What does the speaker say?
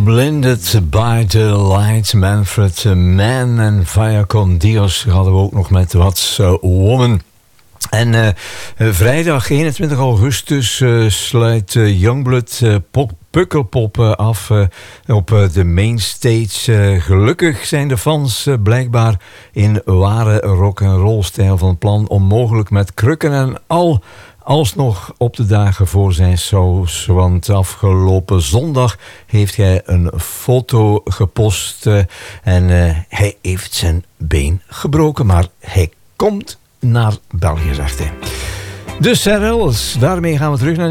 Blinded by the Light, Manfred Mann en Vaya con Dios hadden we ook nog met What's a Woman. En vrijdag 21 augustus sluit Youngblood Pukkelpop af op de mainstage. Gelukkig zijn de fans blijkbaar in ware rock'n'roll stijl van plan om mogelijk met krukken en al alsnog op de dagen voor zijn shows. Want afgelopen zondag heeft hij een foto gepost en hij heeft zijn been gebroken, maar hij komt naar België, zegt hij. Dus Sarels, daarmee gaan we terug naar